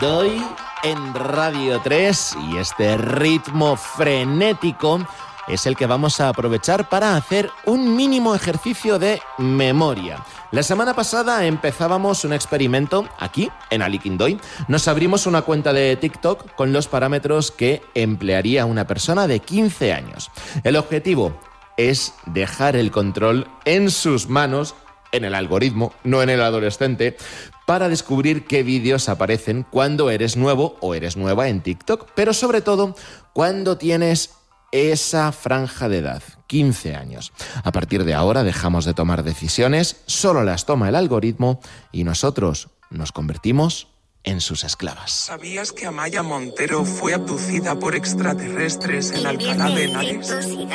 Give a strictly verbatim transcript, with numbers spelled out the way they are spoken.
Hoy en Radio tres, y este ritmo frenético es el que vamos a aprovechar para hacer un mínimo ejercicio de memoria. La semana pasada empezábamos un experimento aquí, en Aliquindoy. Nos abrimos una cuenta de TikTok con los parámetros que emplearía una persona de quince años. El objetivo es dejar el control en sus manos, en el algoritmo, no en el adolescente, para descubrir qué vídeos aparecen cuando eres nuevo o eres nueva en TikTok, pero sobre todo cuando tienes esa franja de edad, quince años. A partir de ahora dejamos de tomar decisiones, solo las toma el algoritmo y nosotros nos convertimos en sus esclavas. ¿Sabías que Amaya Montero fue abducida por extraterrestres en Alcalá de Henares?